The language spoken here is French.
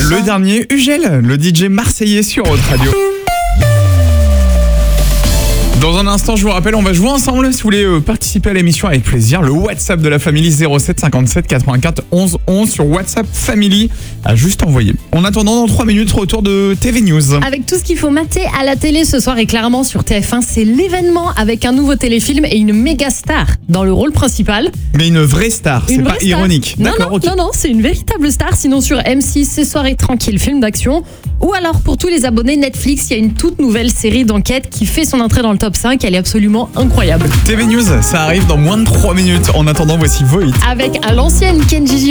Le dernier, Ugel, le DJ marseillais sur Haute Radio. Dans un instant, je vous rappelle, on va jouer ensemble. Si vous voulez participer à l'émission avec plaisir, le WhatsApp de la Family 07 57 84 11 11 sur WhatsApp Family à juste envoyer. En attendant, dans 3 minutes, retour de TV News. Avec tout ce qu'il faut mater à la télé ce soir et clairement sur TF1, c'est l'événement avec un nouveau téléfilm et une méga star dans le rôle principal. Mais une vraie star, c'est pas ironique. D'accord, ok. Non, c'est une véritable star. Sinon sur M6, c'est Soirée tranquille, film d'action. Ou alors pour tous les abonnés Netflix, il y a une toute nouvelle série d'enquête qui fait son entrée dans le top 5. Elle est absolument incroyable. TV News, ça arrive dans moins de 3 minutes. En attendant, voici vos hits. Avec à l'ancienne Kenji